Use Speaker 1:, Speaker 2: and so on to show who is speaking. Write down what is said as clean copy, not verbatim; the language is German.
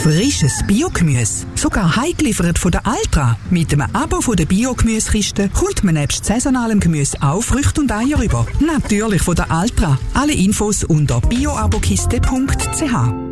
Speaker 1: Frisches Biogemüse. Sogar heimgeliefert von der Altra. Mit einem Abo von der Biogemüsekiste kommt man nebst saisonalem Gemüse auch Früchte und Eier über. Natürlich von der Altra. Alle Infos unter bioabokiste.ch.